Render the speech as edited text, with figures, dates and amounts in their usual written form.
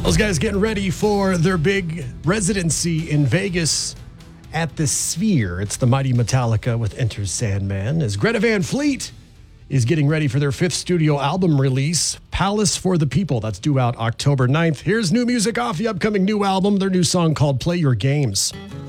Those guys getting ready for their big residency in Vegas at the Sphere. It's the mighty Metallica with Enter Sandman, as Greta Van Fleet is getting ready for their 5th studio album release, Palace for the People. That's due out October 9th. Here's new music off the upcoming new album, their new song called Play Your Games.